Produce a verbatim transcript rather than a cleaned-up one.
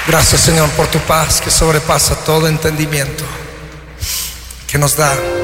Gracias, Señor, por tu paz que sobrepasa todo entendimiento, que nos da